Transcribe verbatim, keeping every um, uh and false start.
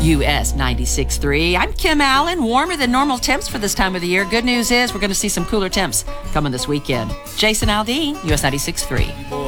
U S ninety-six point three. I'm Kim Allen. Warmer than normal temps for this time of the year. Good news is we're going to see some cooler temps coming this weekend. Jason Aldean, U S ninety-six point three.